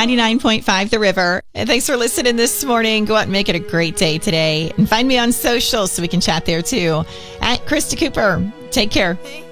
99.5 The River. And thanks for listening this morning. Go out and make it a great day today. And find me on social so we can chat there too. At Krista Cooper. Take care.